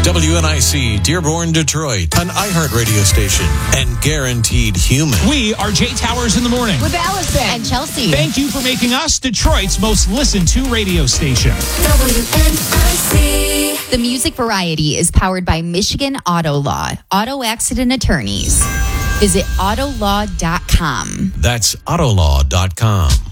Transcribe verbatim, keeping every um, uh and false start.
W N I C, Dearborn, Detroit, an iHeart radio station, and guaranteed human. We are Jay Towers in the morning. With Allison and Chelsea. Thank you for making us Detroit's most listened to radio station. W N I C. The Music Variety is powered by Michigan Auto Law, auto accident attorneys. Visit autolaw dot com. That's autolaw dot com.